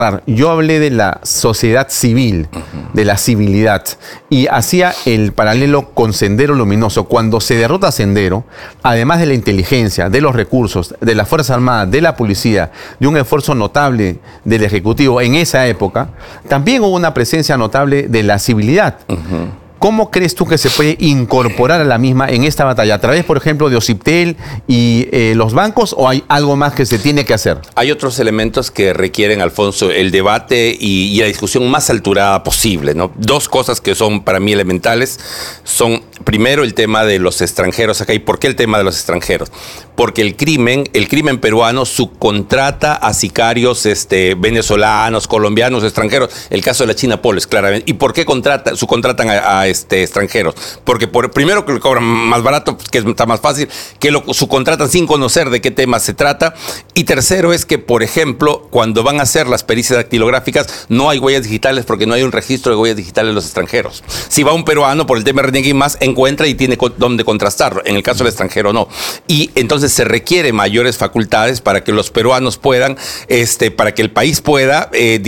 Yo hablé de la sociedad civil, de la civilidad, y hacía el paralelo con Sendero Luminoso. Cuando se derrota Sendero, además de la inteligencia, de los recursos, de las Fuerzas Armadas, de la policía, de un esfuerzo notable del Ejecutivo en esa época, también hubo una presencia notable de la civilidad. ¿Cómo crees tú que se puede incorporar a la misma en esta batalla? ¿A través, por ejemplo, de OCIPTEL y los bancos, o hay algo más que se tiene que hacer? Hay otros elementos que requieren, Alfonso, el debate y la discusión más alturada posible, ¿no? Dos cosas que son para mí elementales son, primero, el tema de los extranjeros acá. ¿Y por qué el tema de los extranjeros? Porque el crimen peruano subcontrata a sicarios venezolanos, colombianos, extranjeros. El caso de la China Poles, claramente. ¿Y por qué subcontratan a extranjeros? Porque primero que le cobran más barato, que está más fácil, que lo subcontratan sin conocer de qué tema se trata. Y tercero es que, por ejemplo, cuando van a hacer las pericias dactilográficas, no hay huellas digitales porque no hay un registro de huellas digitales de los extranjeros. Si va un peruano por el tema de RNI más, encuentra y tiene dónde contrastarlo. En el caso del extranjero, no. Y entonces se requiere mayores facultades para que los peruanos puedan, para que el país pueda,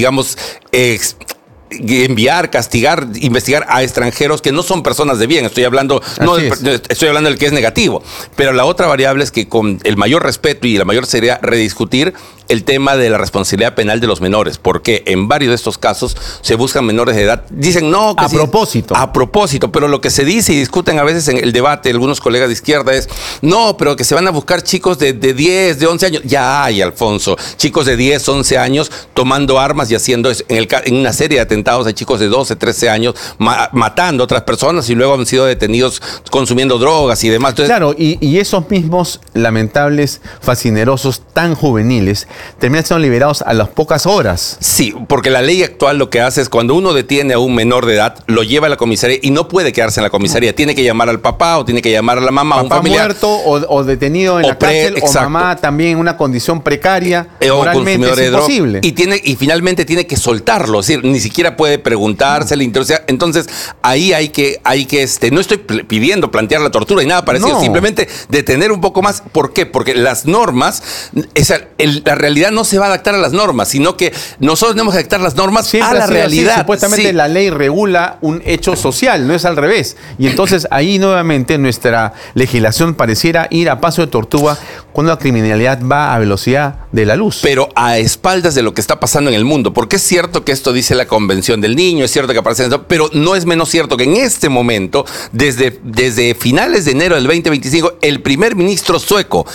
enviar, castigar, investigar a extranjeros que no son personas de bien. Estoy hablando del que es negativo. Pero la otra variable es que, con el mayor respeto y la mayor seriedad, rediscutir el tema de la responsabilidad penal de los menores, porque en varios de estos casos se buscan menores de edad. Dicen no, que a propósito, pero lo que se dice y discuten a veces en el debate algunos colegas de izquierda es no, pero que se van a buscar chicos de 10, de 11 años. Ya hay, Alfonso, chicos de 10, 11 años tomando armas y haciendo eso. En una serie de atentados hay chicos de 12, 13 años matando a otras personas y luego han sido detenidos consumiendo drogas y demás. Entonces, claro, y esos mismos lamentables fascinerosos tan juveniles terminan siendo liberados a las pocas horas. Sí, porque la ley actual lo que hace es, cuando uno detiene a un menor de edad, lo lleva a la comisaría y no puede quedarse en la comisaría. Tiene que llamar al papá o tiene que llamar a la mamá, a un familiar. Muerto o detenido en la cárcel, exacto. O mamá también en una condición precaria, moralmente es imposible. Y finalmente tiene que soltarlo, es decir, ni siquiera puede preguntarse, entonces ahí hay que no estoy pidiendo plantear la tortura y nada parecido, simplemente detener un poco más. ¿Por qué? Porque las normas, la realidad no se va a adaptar a las normas, sino que nosotros tenemos que adaptar las normas a la realidad. Supuestamente la ley regula un hecho social, no es al revés. Y entonces ahí nuevamente nuestra legislación pareciera ir a paso de tortuga cuando la criminalidad va a velocidad de la luz. Pero a espaldas de lo que está pasando en el mundo, porque es cierto que esto dice la Convención del Niño, es cierto que aparece en esto, pero no es menos cierto que en este momento, desde finales de enero del 2025, el primer ministro sueco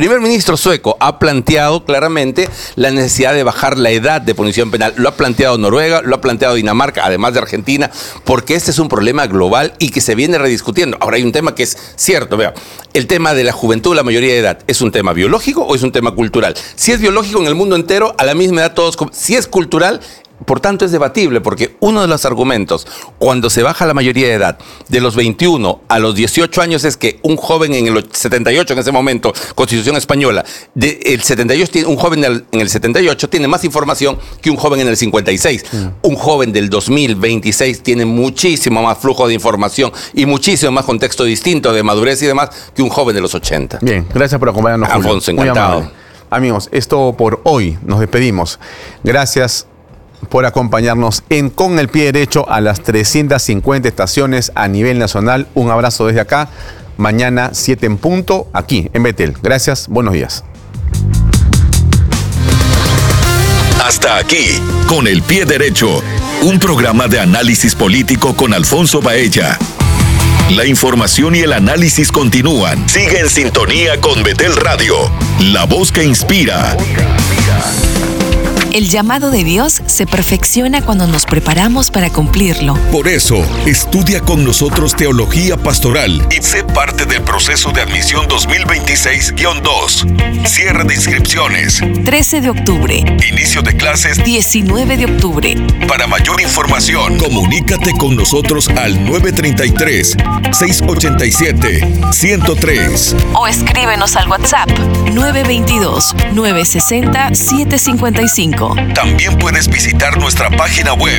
ha planteado claramente la necesidad de bajar la edad de punición penal. Lo ha planteado Noruega, lo ha planteado Dinamarca, además de Argentina, porque este es un problema global y que se viene rediscutiendo. Ahora hay un tema que es cierto, vea, el tema de la juventud, la mayoría de edad, ¿es un tema biológico o es un tema cultural? Si es biológico en el mundo entero, a la misma edad todos, si es cultural, por tanto es debatible, porque uno de los argumentos cuando se baja la mayoría de edad de los 21 a los 18 años es que un joven en el 78, en ese momento, Constitución española, un joven en el 78 tiene más información que un joven en el 56. Un joven del 2026 tiene muchísimo más flujo de información y muchísimo más contexto distinto de madurez y demás que un joven de los 80. Bien, gracias por acompañarnos, Julio. Alfonso, encantado. Amigos, esto por hoy. Nos despedimos. Gracias por acompañarnos en Con el Pie Derecho a las 350 estaciones a nivel nacional. Un abrazo desde acá. Mañana 7 en punto, aquí en Betel. Gracias, buenos días. Hasta aquí, Con el Pie Derecho, un programa de análisis político con Alfonso Baella. La información y el análisis continúan. Sigue en sintonía con Betel Radio, la voz que inspira. El llamado de Dios se perfecciona cuando nos preparamos para cumplirlo. Por eso, estudia con nosotros Teología Pastoral y sé parte del proceso de admisión 2026-2. Cierre de inscripciones. 13 de octubre. Inicio de clases. 19 de octubre. Para mayor información, comunícate con nosotros al 933-687-103. O escríbenos al WhatsApp 922-960-755. También puedes visitar nuestra página web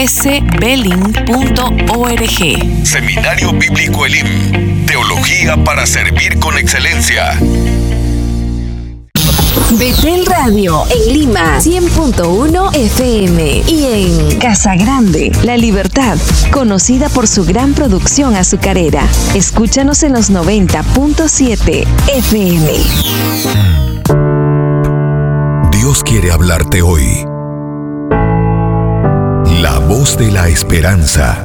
sbeling.org. Seminario Bíblico Elim. Teología para servir con excelencia. Betel Radio en Lima 100.1 FM y en Casa Grande, La Libertad, conocida por su gran producción azucarera. Escúchanos en los 90.7 FM. Dios quiere hablarte hoy. La voz de la esperanza.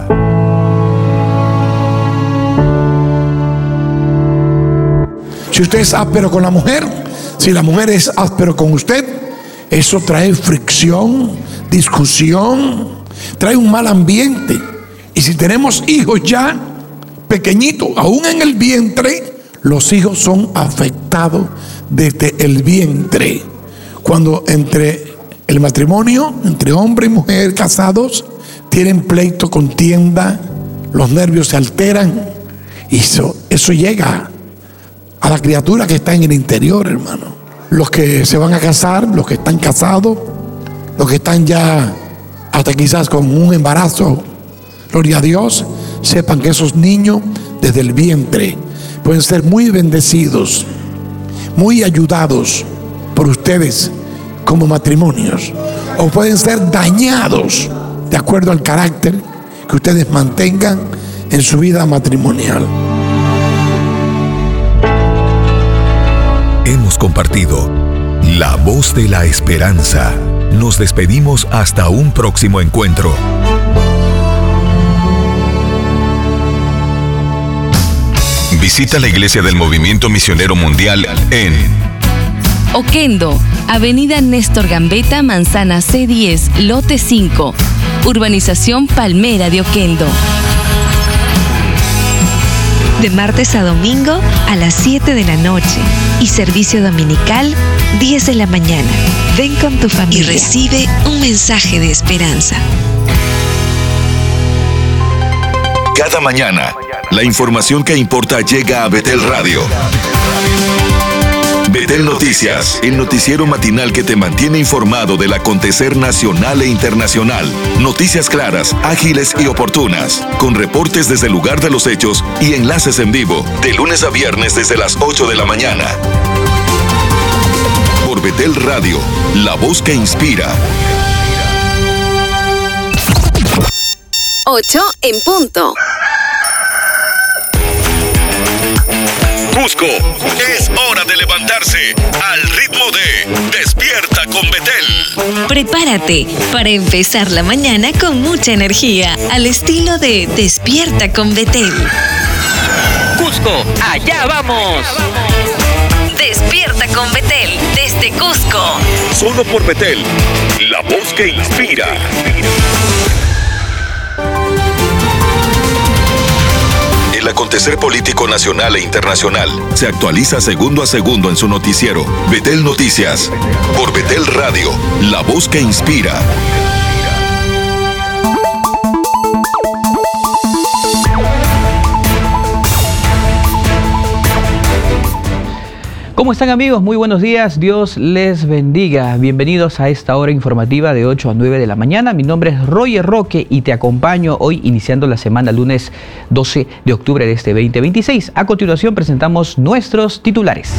Si usted es áspero con la mujer, si la mujer es áspero con usted, eso trae fricción, discusión, trae un mal ambiente. Y si tenemos hijos ya pequeñitos, aún en el vientre, los hijos son afectados desde el vientre. Cuando entre el matrimonio, entre hombre y mujer casados, tienen pleito, contienda, los nervios se alteran, y eso llega a la criatura que está en el interior, hermano. Los que se van a casar, los que están casados, los que están ya hasta quizás con un embarazo, gloria a Dios, sepan que esos niños desde el vientre pueden ser muy bendecidos, muy ayudados por ustedes como matrimonios, o pueden ser dañados de acuerdo al carácter que ustedes mantengan en su vida matrimonial. Hemos compartido La Voz de la Esperanza. Nos despedimos hasta un próximo encuentro. Visita la Iglesia del Movimiento Misionero Mundial en Oquendo, Avenida Néstor Gambetta, Manzana C10, Lote 5, Urbanización Palmera de Oquendo. De martes a domingo a las 7 de la noche y servicio dominical 10 de la mañana. Ven con tu familia y recibe un mensaje de esperanza. Cada mañana, la información que importa llega a Betel Radio. Betel Noticias, el noticiero matinal que te mantiene informado del acontecer nacional e internacional. Noticias claras, ágiles y oportunas, con reportes desde el lugar de los hechos y enlaces en vivo, de lunes a viernes desde las 8 de la mañana. Por Betel Radio, la voz que inspira. 8 en punto. Cusco, es hora de levantarse al ritmo de Despierta con Betel. Prepárate para empezar la mañana con mucha energía, al estilo de Despierta con Betel. Cusco, allá vamos. Despierta con Betel, desde Cusco. Solo por Betel, la voz que inspira. El acontecer político nacional e internacional se actualiza segundo a segundo en su noticiero Betel Noticias, por Betel Radio, la voz que inspira. ¿Cómo están, amigos? Muy buenos días, Dios les bendiga. Bienvenidos a esta hora informativa de 8 a 9 de la mañana. Mi nombre es Roger Roque y te acompaño hoy iniciando la semana lunes 12 de octubre de este 2026. A continuación presentamos nuestros titulares.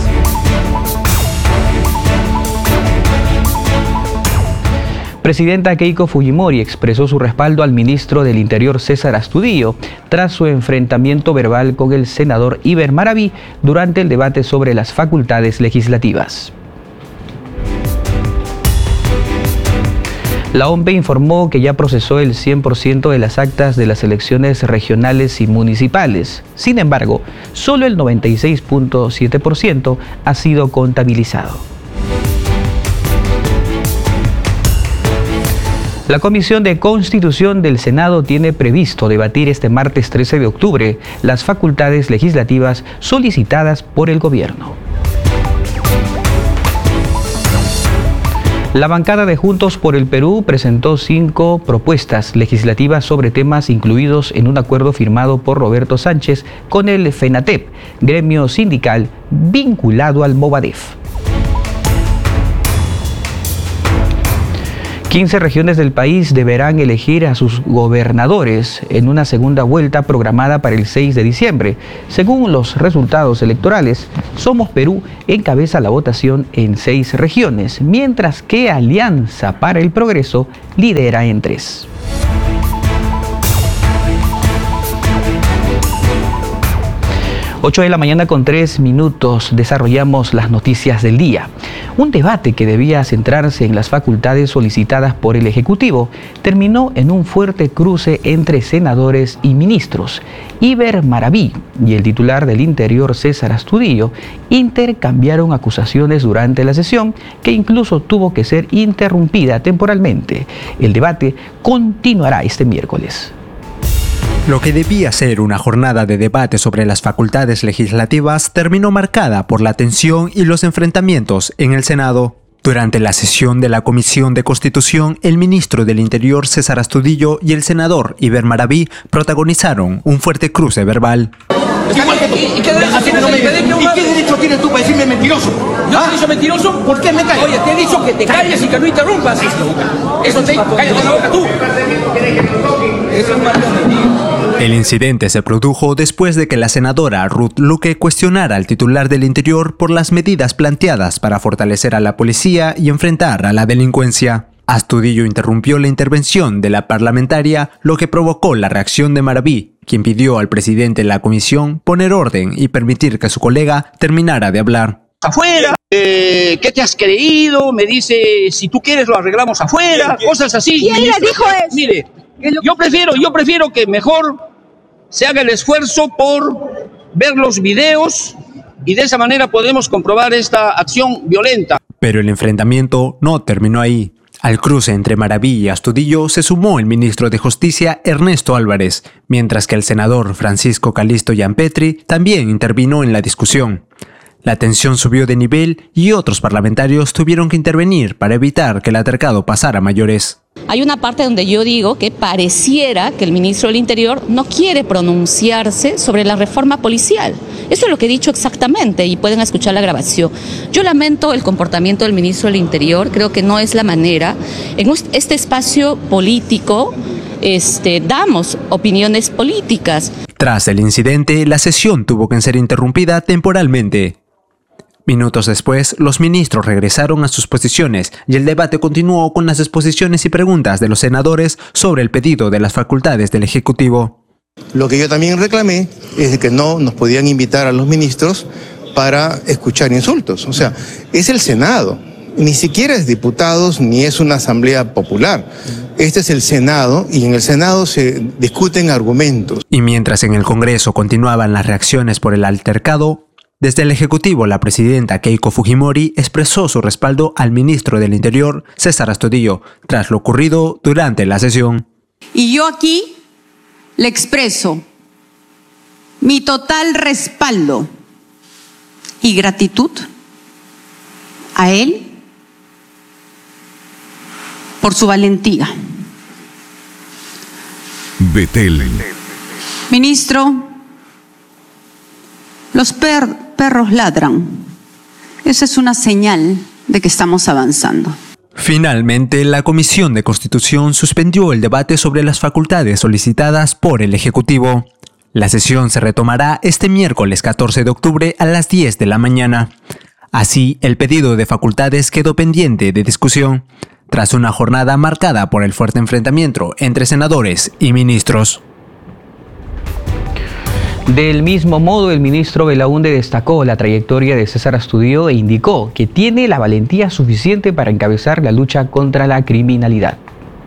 Presidenta Keiko Fujimori expresó su respaldo al ministro del Interior César Astudillo tras su enfrentamiento verbal con el senador Iber Maraví durante el debate sobre las facultades legislativas. La OMPE informó que ya procesó el 100% de las actas de las elecciones regionales y municipales. Sin embargo, solo el 96.7% ha sido contabilizado. La Comisión de Constitución del Senado tiene previsto debatir este martes 13 de octubre las facultades legislativas solicitadas por el gobierno. La bancada de Juntos por el Perú presentó 5 propuestas legislativas sobre temas incluidos en un acuerdo firmado por Roberto Sánchez con el FENATEP, gremio sindical vinculado al Movadef. 15 regiones del país deberán elegir a sus gobernadores en una segunda vuelta programada para el 6 de diciembre. Según los resultados electorales, Somos Perú encabeza la votación en 6 regiones, mientras que Alianza para el Progreso lidera en 3. 8 de la mañana con 3 minutos, desarrollamos las noticias del día. Un debate que debía centrarse en las facultades solicitadas por el Ejecutivo terminó en un fuerte cruce entre senadores y ministros. Iber Maraví y el titular del Interior, César Astudillo, intercambiaron acusaciones durante la sesión, que incluso tuvo que ser interrumpida temporalmente. El debate continuará este miércoles. Lo que debía ser una jornada de debate sobre las facultades legislativas terminó marcada por la tensión y los enfrentamientos en el Senado. Durante la sesión de la Comisión de Constitución, el ministro del Interior, César Astudillo, y el senador Iber Maraví protagonizaron un fuerte cruce verbal. ¿Y qué derecho tienes tú para decirme mentiroso? ¿Yo te he dicho mentiroso? ¿Por qué me callas? Oye, te he dicho que te calles y que no interrumpas. Eso te cállate la boca tú. Eso es más mentira. El incidente se produjo después de que la senadora Ruth Luque cuestionara al titular del Interior por las medidas planteadas para fortalecer a la policía y enfrentar a la delincuencia. Astudillo interrumpió la intervención de la parlamentaria, lo que provocó la reacción de Maraví, quien pidió al presidente de la comisión poner orden y permitir que su colega terminara de hablar. Afuera, ¿qué te has creído? Me dice, si tú quieres lo arreglamos afuera, cosas así. ¿Quién le dijo eso? Mire, yo prefiero que mejor se haga el esfuerzo por ver los videos y de esa manera podemos comprobar esta acción violenta. Pero el enfrentamiento no terminó ahí. Al cruce entre Maraví y Astudillo se sumó el ministro de Justicia, Ernesto Álvarez, mientras que el senador Francisco Calisto Yampetri también intervino en la discusión. La tensión subió de nivel y otros parlamentarios tuvieron que intervenir para evitar que el altercado pasara a mayores. Hay una parte donde yo digo que pareciera que el ministro del Interior no quiere pronunciarse sobre la reforma policial. Eso es lo que he dicho exactamente y pueden escuchar la grabación. Yo lamento el comportamiento del ministro del Interior, creo que no es la manera. En este espacio político damos opiniones políticas. Tras el incidente, la sesión tuvo que ser interrumpida temporalmente. Minutos después, los ministros regresaron a sus posiciones y el debate continuó con las exposiciones y preguntas de los senadores sobre el pedido de las facultades del Ejecutivo. Lo que yo también reclamé es de que no nos podían invitar a los ministros para escuchar insultos. O sea, es el Senado, ni siquiera es diputados ni es una asamblea popular. Este es el Senado y en el Senado se discuten argumentos. Y mientras en el Congreso continuaban las reacciones por el altercado, desde el Ejecutivo, la presidenta Keiko Fujimori expresó su respaldo al ministro del Interior, César Astudillo, tras lo ocurrido durante la sesión. Y yo aquí le expreso mi total respaldo y gratitud a él por su valentía. Betel. Ministro, los perros ladran. Esa es una señal de que estamos avanzando. Finalmente, la Comisión de Constitución suspendió el debate sobre las facultades solicitadas por el Ejecutivo. La sesión se retomará este miércoles 14 de octubre a las 10 de la mañana. Así, el pedido de facultades quedó pendiente de discusión, tras una jornada marcada por el fuerte enfrentamiento entre senadores y ministros. Del mismo modo, el ministro Belaúnde destacó la trayectoria de César Astudillo e indicó que tiene la valentía suficiente para encabezar la lucha contra la criminalidad.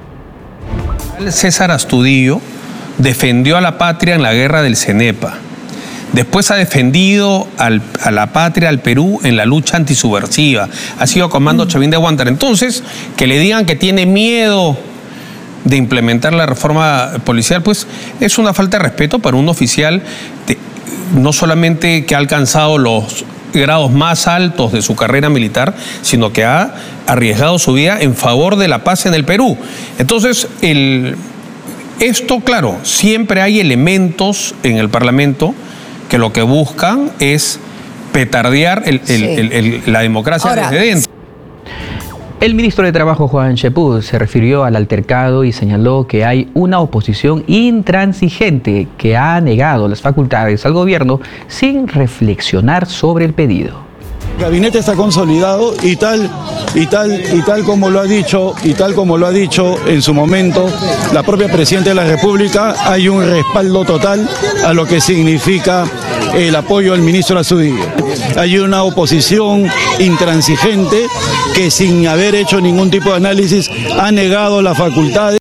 César Astudillo defendió a la patria en la guerra del Cenepa. Después ha defendido a la patria, al Perú, en la lucha antisubversiva. Ha sido comando Chavín de Huántar. Entonces, que le digan que tiene miedo de implementar la reforma policial, pues es una falta de respeto para un oficial no solamente que ha alcanzado los grados más altos de su carrera militar, sino que ha arriesgado su vida en favor de la paz en el Perú. Entonces, esto, claro, siempre hay elementos en el Parlamento que lo que buscan es petardear la democracia desde dentro. El ministro de Trabajo, Juan Cheput, se refirió al altercado y señaló que hay una oposición intransigente que ha negado las facultades al gobierno sin reflexionar sobre el pedido. El gabinete está consolidado y tal como lo ha dicho en su momento la propia Presidenta de la República, hay un respaldo total a lo que significa el apoyo al ministro Astudillo. Hay una oposición intransigente que sin haber hecho ningún tipo de análisis ha negado las facultades.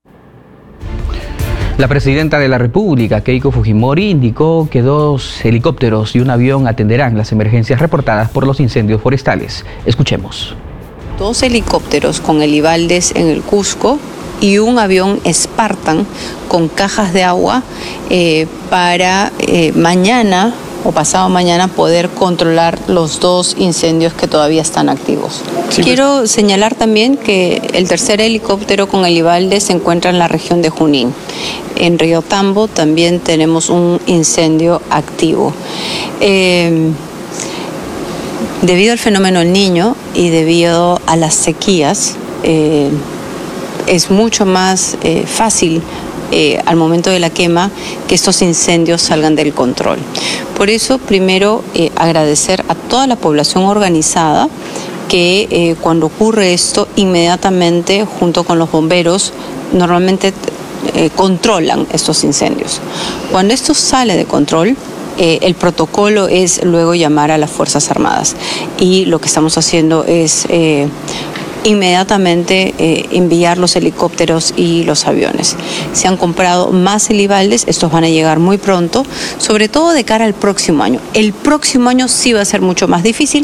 La presidenta de la República, Keiko Fujimori, indicó que 2 helicópteros y un avión atenderán las emergencias reportadas por los incendios forestales. Escuchemos. 2 helicópteros con helibaldes en el Cusco y un avión Spartan con cajas de agua para mañana o pasado mañana poder controlar los 2 incendios que todavía están activos. Sí, quiero señalar también que el tercer helicóptero con helibalde se encuentra en la región de Junín. En Río Tambo también tenemos un incendio activo. Debido al fenómeno El Niño y debido a las sequías, es mucho más fácil al momento de la quema que estos incendios salgan del control. Por eso, primero, agradecer a toda la población organizada que cuando ocurre esto, inmediatamente, junto con los bomberos, normalmente controlan estos incendios. Cuando esto sale de control, el protocolo es luego llamar a las Fuerzas Armadas y lo que estamos haciendo es inmediatamente enviar los helicópteros y los aviones. Se han comprado más helibaldes, estos van a llegar muy pronto, sobre todo de cara al próximo año. El próximo año sí va a ser mucho más difícil.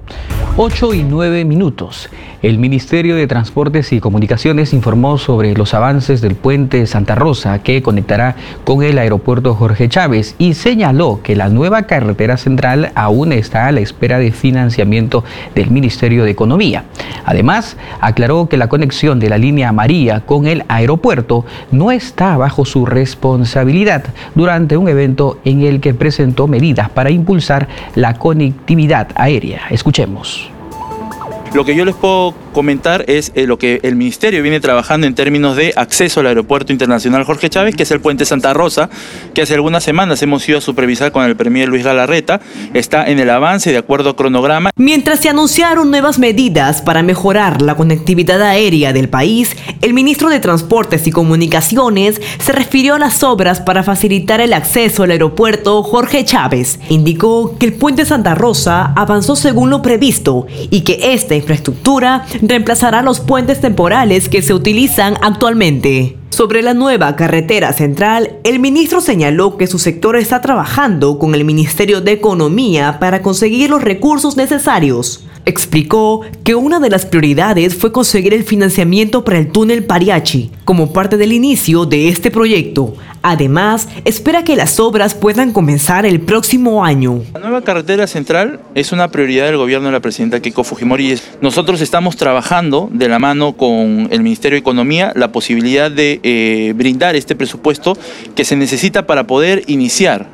8:09. El Ministerio de Transportes y Comunicaciones informó sobre los avances del puente Santa Rosa que conectará con el aeropuerto Jorge Chávez y señaló que la nueva carretera central aún está a la espera de financiamiento del Ministerio de Economía. Además, aclaró que la conexión de la línea amarilla con el aeropuerto no está bajo su responsabilidad durante un evento en el que presentó medidas para impulsar la conectividad aérea. Escuchemos. Lo que yo les puedo comentar es lo que el Ministerio viene trabajando en términos de acceso al Aeropuerto Internacional Jorge Chávez, que es el puente Santa Rosa, que hace algunas semanas hemos ido a supervisar con el premier Luis Galarreta. Está en el avance de acuerdo a cronograma. Mientras se anunciaron nuevas medidas para mejorar la conectividad aérea del país, el ministro de Transportes y Comunicaciones se refirió a las obras para facilitar el acceso al aeropuerto Jorge Chávez. Indicó que el puente Santa Rosa avanzó según lo previsto y que esta infraestructura reemplazará los puentes temporales que se utilizan actualmente. Sobre la nueva carretera central, el ministro señaló que su sector está trabajando con el Ministerio de Economía para conseguir los recursos necesarios. Explicó que una de las prioridades fue conseguir el financiamiento para el túnel Pariachi, como parte del inicio de este proyecto. Además, espera que las obras puedan comenzar el próximo año. La nueva carretera central es una prioridad del gobierno de la presidenta Keiko Fujimori. Nosotros estamos trabajando de la mano con el Ministerio de Economía la posibilidad de brindar este presupuesto que se necesita para poder iniciar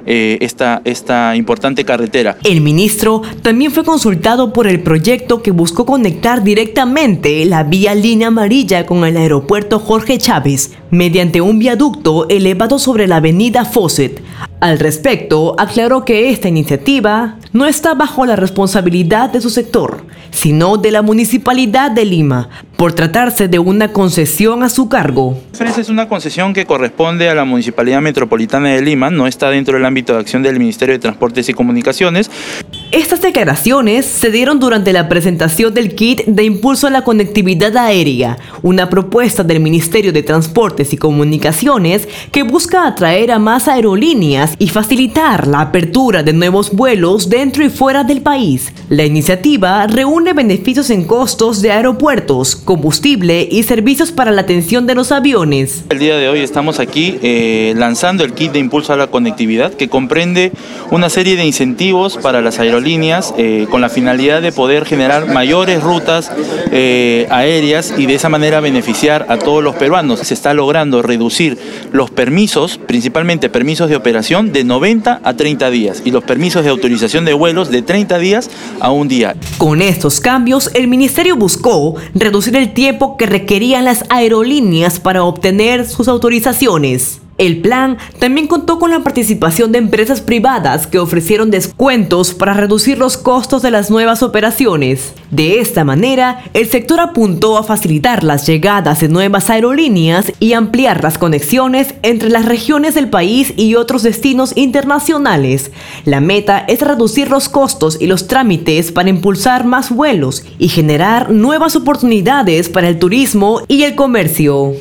esta importante carretera. El ministro también fue consultado por el proyecto que buscó conectar directamente la vía línea amarilla con el aeropuerto Jorge Chávez mediante un viaducto elevado sobre la avenida Fawcett. Al respecto, aclaró que esta iniciativa no está bajo la responsabilidad de su sector, sino de la Municipalidad de Lima, por tratarse de una concesión a su cargo. Esta es una concesión que corresponde a la Municipalidad Metropolitana de Lima, no está dentro del ámbito de acción del Ministerio de Transportes y Comunicaciones. Estas declaraciones se dieron durante la presentación del kit de impulso a la conectividad aérea, una propuesta del Ministerio de Transportes y Comunicaciones que busca atraer a más aerolíneas y facilitar la apertura de nuevos vuelos dentro y fuera del país. La iniciativa reúne beneficios en costos de aeropuertos, combustible y servicios para la atención de los aviones. El día de hoy estamos aquí lanzando el kit de impulso a la conectividad que comprende una serie de incentivos para las aerolíneas aerolíneas con la finalidad de poder generar mayores rutas aéreas y de esa manera beneficiar a todos los peruanos. Se está logrando reducir los permisos, principalmente permisos de operación, de 90 a 30 días y los permisos de autorización de vuelos de 30 días a un día. Con estos cambios, el ministerio buscó reducir el tiempo que requerían las aerolíneas para obtener sus autorizaciones. El plan también contó con la participación de empresas privadas que ofrecieron descuentos para reducir los costos de las nuevas operaciones. De esta manera, el sector apuntó a facilitar las llegadas de nuevas aerolíneas y ampliar las conexiones entre las regiones del país y otros destinos internacionales. La meta es reducir los costos y los trámites para impulsar más vuelos y generar nuevas oportunidades para el turismo y el comercio.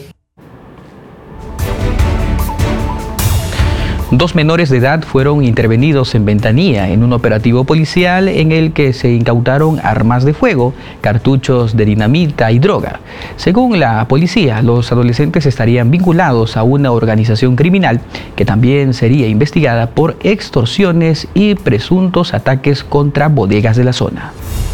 2 menores de edad fueron intervenidos en Ventanilla en un operativo policial en el que se incautaron armas de fuego, cartuchos de dinamita y droga. Según la policía, los adolescentes estarían vinculados a una organización criminal que también sería investigada por extorsiones y presuntos ataques contra bodegas de la zona.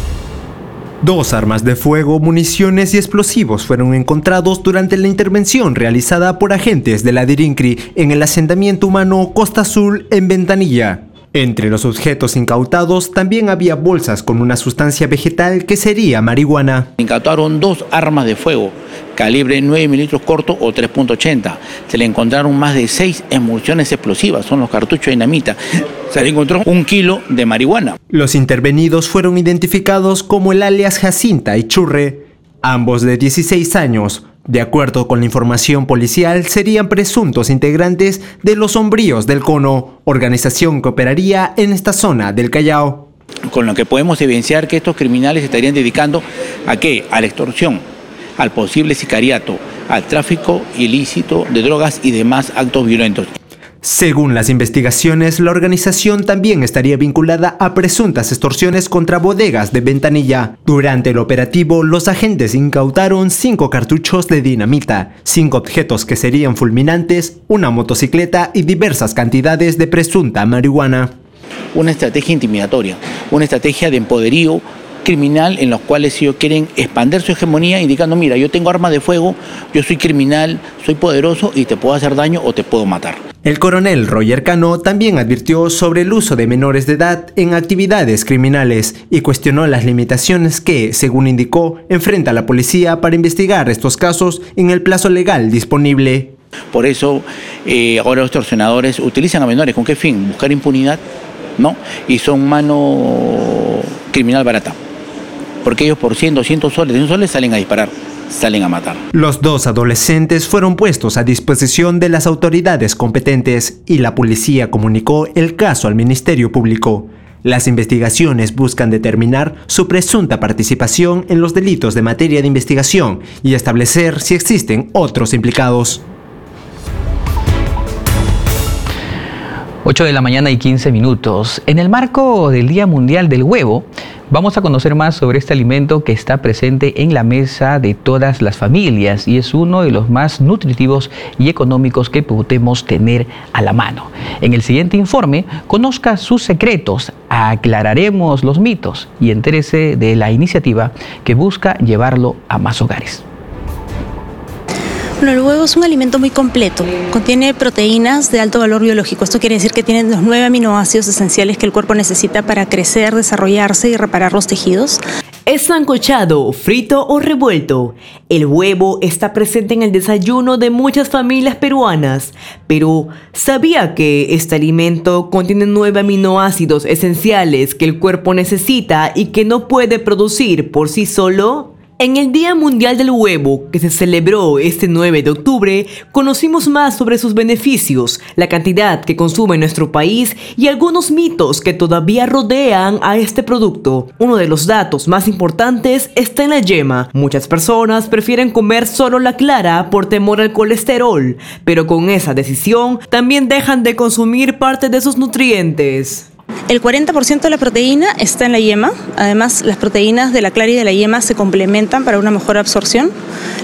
2 armas de fuego, municiones y explosivos fueron encontrados durante la intervención realizada por agentes de la DIRINCRI en el asentamiento humano Costa Azul en Ventanilla. Entre los objetos incautados también había bolsas con una sustancia vegetal que sería marihuana. Incautaron 2 armas de fuego, calibre 9 milímetros corto o 3.80. Se le encontraron más de 6 emulsiones explosivas, son los cartuchos de dinamita. Se le encontró 1 kilo de marihuana. Los intervenidos fueron identificados como el alias Jacinta y Churre, ambos de 16 años. De acuerdo con la información policial, serían presuntos integrantes de los Sombríos del Cono, organización que operaría en esta zona del Callao. Con lo que podemos evidenciar que estos criminales se estarían dedicando ¿a qué? A la extorsión, al posible sicariato, al tráfico ilícito de drogas y demás actos violentos. Según las investigaciones, la organización también estaría vinculada a presuntas extorsiones contra bodegas de Ventanilla. Durante el operativo, los agentes incautaron 5 cartuchos de dinamita, 5 objetos que serían fulminantes, una motocicleta y diversas cantidades de presunta marihuana. Una estrategia intimidatoria, una estrategia de empoderío criminal en los cuales ellos quieren expandir su hegemonía indicando, mira, yo tengo armas de fuego, yo soy criminal, soy poderoso y te puedo hacer daño o te puedo matar. El coronel Roger Cano también advirtió sobre el uso de menores de edad en actividades criminales y cuestionó las limitaciones que, según indicó, enfrenta la policía para investigar estos casos en el plazo legal disponible. Por eso, ahora los extorsionadores utilizan a menores. ¿Con qué fin? Buscar impunidad, ¿no? Y son mano criminal barata. Porque ellos por 100, 200 soles, 100 soles salen a disparar, salen a matar. Los 2 adolescentes fueron puestos a disposición de las autoridades competentes y la policía comunicó el caso al Ministerio Público. Las investigaciones buscan determinar su presunta participación en los delitos de materia de investigación y establecer si existen otros implicados. 8 de la mañana y 15 minutos. En el marco del Día Mundial del Huevo, vamos a conocer más sobre este alimento que está presente en la mesa de todas las familias y es uno de los más nutritivos y económicos que podemos tener a la mano. En el siguiente informe, conozca sus secretos, aclararemos los mitos y entérese de la iniciativa que busca llevarlo a más hogares. Bueno, el huevo es un alimento muy completo, contiene proteínas de alto valor biológico. Esto quiere decir que tiene los 9 aminoácidos esenciales que el cuerpo necesita para crecer, desarrollarse y reparar los tejidos. Es sancochado, frito o revuelto. El huevo está presente en el desayuno de muchas familias peruanas. Pero, ¿sabía que este alimento contiene 9 aminoácidos esenciales que el cuerpo necesita y que no puede producir por sí solo? En el Día Mundial del Huevo, que se celebró este 9 de octubre, conocimos más sobre sus beneficios, la cantidad que consume nuestro país y algunos mitos que todavía rodean a este producto. Uno de los datos más importantes está en la yema. Muchas personas prefieren comer solo la clara por temor al colesterol, pero con esa decisión también dejan de consumir parte de sus nutrientes. El 40% de la proteína está en la yema. Además, las proteínas de la clara y de la yema se complementan para una mejor absorción.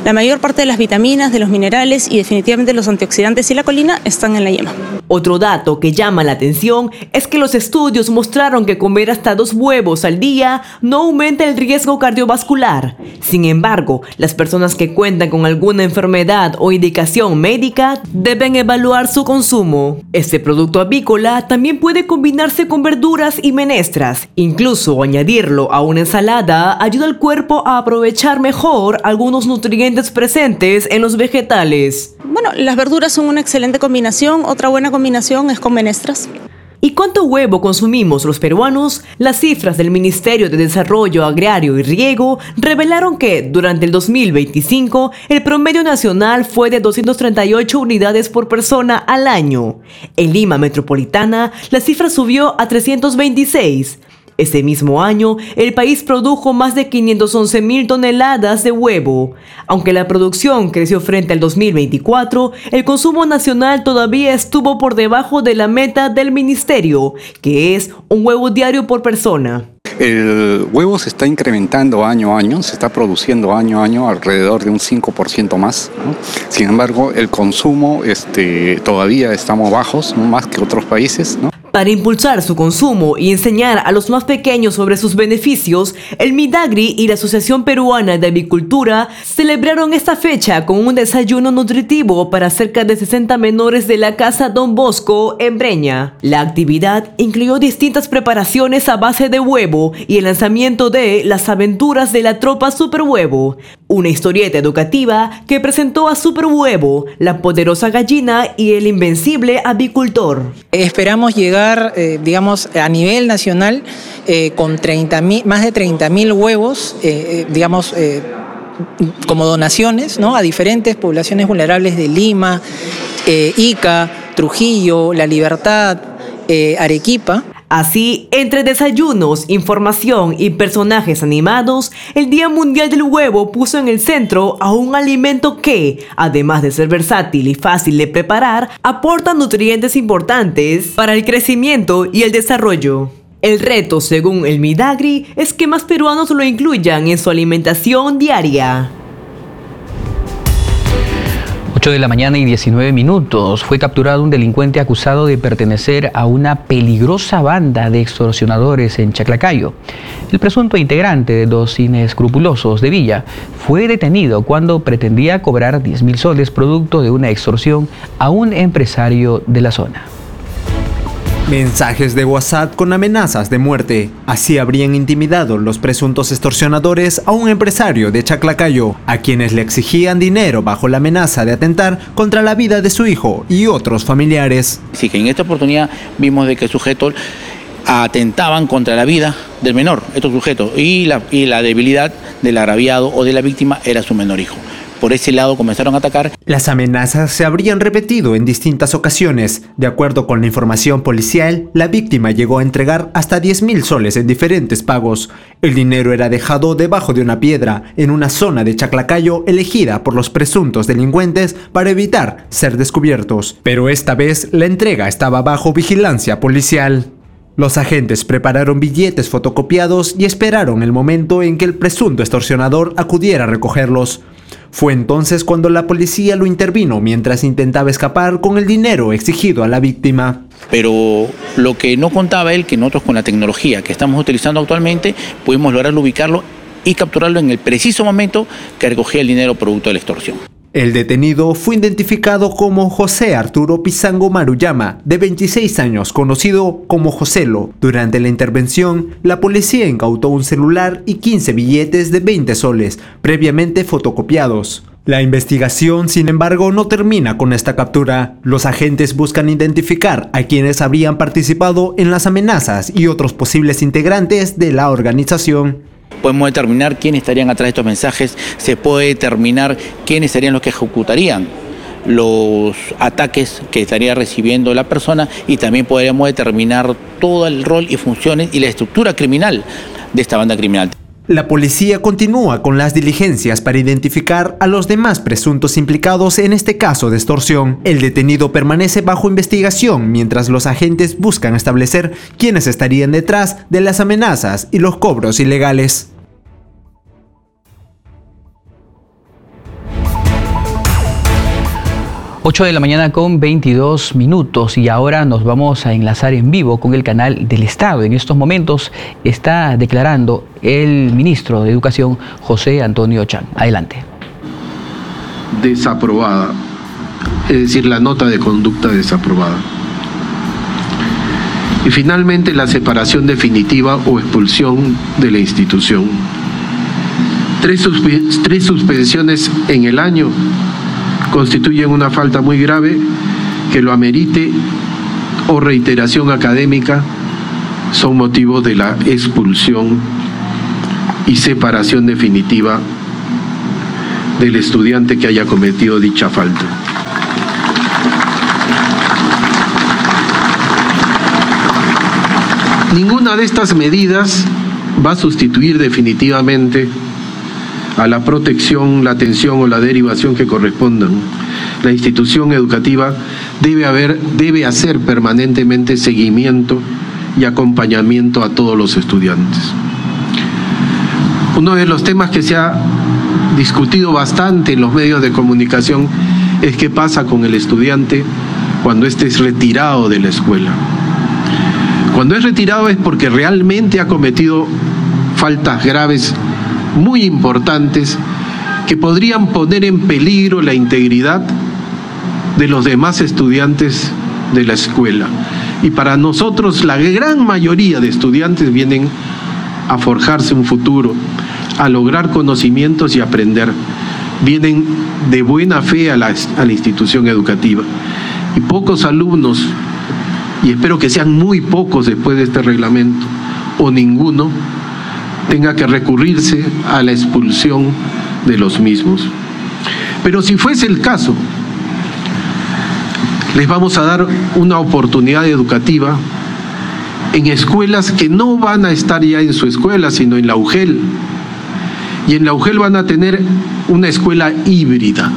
La mayor parte de las vitaminas, de los minerales y definitivamente los antioxidantes y la colina están en la yema. Otro dato que llama la atención es que los estudios mostraron que comer hasta 2 huevos al día no aumenta el riesgo cardiovascular. Sin embargo, las personas que cuentan con alguna enfermedad o indicación médica deben evaluar su consumo. Este producto avícola también puede combinarse con verduras y menestras. Incluso añadirlo a una ensalada ayuda al cuerpo a aprovechar mejor algunos nutrientes presentes en los vegetales. Bueno, las verduras son una excelente combinación. Otra buena combinación es con menestras. ¿Y cuánto huevo consumimos los peruanos? Las cifras del Ministerio de Desarrollo Agrario y Riego revelaron que durante el 2025 el promedio nacional fue de 238 unidades por persona al año. En Lima Metropolitana la cifra subió a 326. Ese mismo año, el país produjo más de 511.000 toneladas de huevo. Aunque la producción creció frente al 2024, el consumo nacional todavía estuvo por debajo de la meta del ministerio, que es un huevo diario por persona. El huevo se está incrementando año a año, se está produciendo año a año alrededor de un 5% más, ¿no? Sin embargo, el consumo todavía estamos bajos, ¿no? Más que otros países, ¿no? Para impulsar su consumo y enseñar a los más pequeños sobre sus beneficios, el Midagri y la Asociación Peruana de Avicultura celebraron esta fecha con un desayuno nutritivo para cerca de 60 menores de la Casa Don Bosco en Breña. La actividad incluyó distintas preparaciones a base de huevo y el lanzamiento de Las aventuras de la tropa Superhuevo, una historieta educativa que presentó a Superhuevo, la poderosa gallina y el invencible avicultor. Esperamos llegar a nivel nacional con más de 30.000 huevos, como donaciones, ¿no? A diferentes poblaciones vulnerables de Lima, Ica, Trujillo, La Libertad, Arequipa. Así, entre desayunos, información y personajes animados, el Día Mundial del Huevo puso en el centro a un alimento que, además de ser versátil y fácil de preparar, aporta nutrientes importantes para el crecimiento y el desarrollo. El reto, según el Midagri, es que más peruanos lo incluyan en su alimentación diaria. 8 de la mañana y 19 minutos. Fue capturado un delincuente acusado de pertenecer a una peligrosa banda de extorsionadores en Chaclacayo. El presunto integrante de los inescrupulosos de Villa fue detenido cuando pretendía cobrar 10.000 soles producto de una extorsión a un empresario de la zona. Mensajes de WhatsApp con amenazas de muerte. Así habrían intimidado los presuntos extorsionadores a un empresario de Chaclacayo, a quienes le exigían dinero bajo la amenaza de atentar contra la vida de su hijo y otros familiares. Sí, que en esta oportunidad vimos de que sujetos atentaban contra la vida del menor, estos sujetos, y la debilidad del agraviado o de la víctima era su menor hijo. Por ese lado comenzaron a atacar. Las amenazas se habrían repetido en distintas ocasiones. De acuerdo con la información policial, la víctima llegó a entregar hasta 10.000 soles en diferentes pagos. El dinero era dejado debajo de una piedra en una zona de Chaclacayo elegida por los presuntos delincuentes para evitar ser descubiertos. Pero esta vez la entrega estaba bajo vigilancia policial. Los agentes prepararon billetes fotocopiados y esperaron el momento en que el presunto extorsionador acudiera a recogerlos. Fue entonces cuando la policía lo intervino mientras intentaba escapar con el dinero exigido a la víctima. Pero lo que no contaba él, que nosotros con la tecnología que estamos utilizando actualmente pudimos lograr ubicarlo y capturarlo en el preciso momento que recogía el dinero producto de la extorsión. El detenido fue identificado como José Arturo Pizango Maruyama, de 26 años, conocido como Joselo. Durante la intervención, la policía incautó un celular y 15 billetes de 20 soles, previamente fotocopiados. La investigación, sin embargo, no termina con esta captura. Los agentes buscan identificar a quienes habrían participado en las amenazas y otros posibles integrantes de la organización. Podemos determinar quiénes estarían atrás de estos mensajes, se puede determinar quiénes serían los que ejecutarían los ataques que estaría recibiendo la persona y también podríamos determinar todo el rol y funciones y la estructura criminal de esta banda criminal. La policía continúa con las diligencias para identificar a los demás presuntos implicados en este caso de extorsión. El detenido permanece bajo investigación mientras los agentes buscan establecer quiénes estarían detrás de las amenazas y los cobros ilegales. 8 de la mañana con 22 minutos y ahora nos vamos a enlazar en vivo con el canal del Estado. En estos momentos está declarando el ministro de Educación, José Antonio Chan. Adelante. Desaprobada, es decir, la nota de conducta desaprobada. Y finalmente la separación definitiva o expulsión de la institución. Tres suspensiones en el año constituyen una falta muy grave que lo amerite o reiteración académica son motivos de la expulsión y separación definitiva del estudiante que haya cometido dicha falta. Ninguna de estas medidas va a sustituir definitivamente a la protección, la atención o la derivación que correspondan. La institución educativa debe hacer permanentemente seguimiento y acompañamiento a todos los estudiantes. Uno de los temas que se ha discutido bastante en los medios de comunicación es qué pasa con el estudiante cuando éste es retirado de la escuela. Cuando es retirado es porque realmente ha cometido faltas graves muy importantes que podrían poner en peligro la integridad de los demás estudiantes de la escuela. Y para nosotros la gran mayoría de estudiantes vienen a forjarse un futuro, a lograr conocimientos y aprender. Vienen de buena fe a la institución educativa. Y pocos alumnos, y espero que sean muy pocos después de este reglamento, o ninguno, tenga que recurrirse a la expulsión de los mismos. Pero si fuese el caso, les vamos a dar una oportunidad educativa en escuelas que no van a estar ya en su escuela, sino en la UGEL. Y en la UGEL van a tener una escuela híbrida,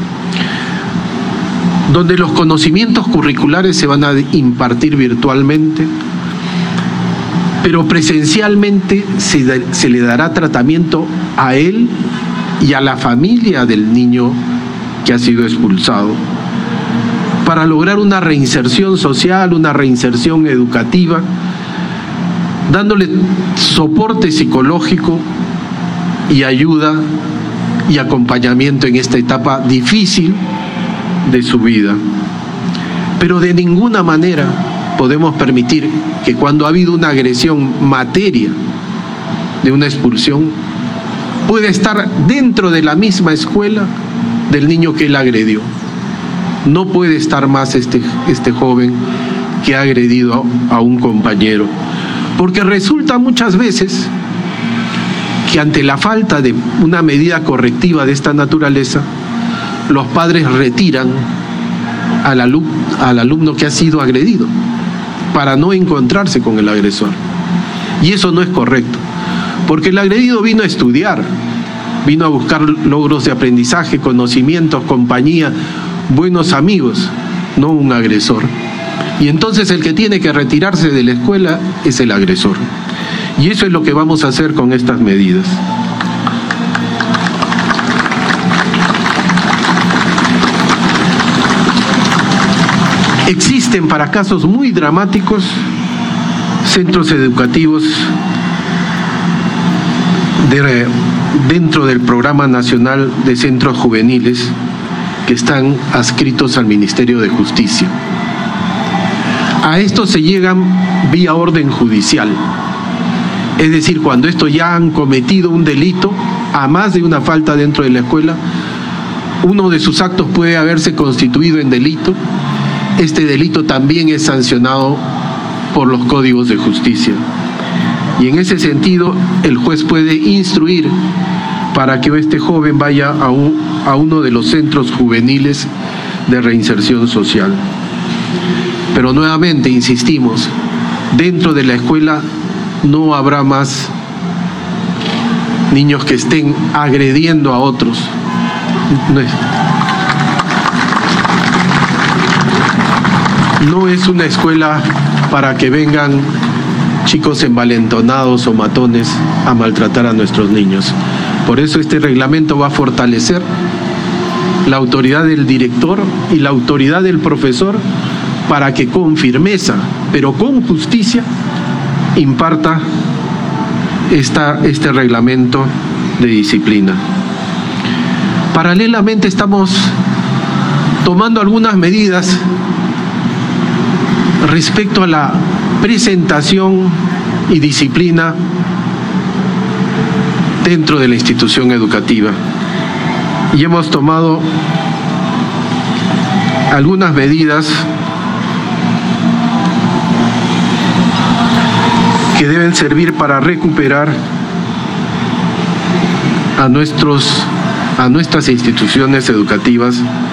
donde los conocimientos curriculares se van a impartir virtualmente, pero presencialmente se le dará tratamiento a él y a la familia del niño que ha sido expulsado, para lograr una reinserción social, una reinserción educativa, dándole soporte psicológico y ayuda y acompañamiento en esta etapa difícil de su vida. Pero de ninguna manera podemos permitir que cuando ha habido una agresión materia de una expulsión, puede estar dentro de la misma escuela del niño que él agredió. No puede estar más este joven que ha agredido a un compañero, porque resulta muchas veces que ante la falta de una medida correctiva de esta naturaleza, los padres retiran al alumno que ha sido agredido para no encontrarse con el agresor. Y eso no es correcto, porque el agredido vino a estudiar, vino a buscar logros de aprendizaje, conocimientos, compañía, buenos amigos, no un agresor. Y entonces el que tiene que retirarse de la escuela es el agresor. Y eso es lo que vamos a hacer con estas medidas. Existen para casos muy dramáticos centros educativos dentro del Programa Nacional de Centros Juveniles que están adscritos al Ministerio de Justicia. A estos se llegan vía orden judicial. Es decir, cuando estos ya han cometido un delito, a más de una falta dentro de la escuela, uno de sus actos puede haberse constituido en delito. Este delito también es sancionado por los códigos de justicia. Y en ese sentido, el juez puede instruir para que este joven vaya a uno de los centros juveniles de reinserción social. Pero nuevamente, insistimos, dentro de la escuela no habrá más niños que estén agrediendo a otros. No es una escuela para que vengan chicos envalentonados o matones a maltratar a nuestros niños. Por eso este reglamento va a fortalecer la autoridad del director y la autoridad del profesor para que con firmeza, pero con justicia, imparta este reglamento de disciplina. Paralelamente estamos tomando algunas medidas respecto a la presentación y disciplina dentro de la institución educativa. Y hemos tomado algunas medidas que deben servir para recuperar a nuestras instituciones educativas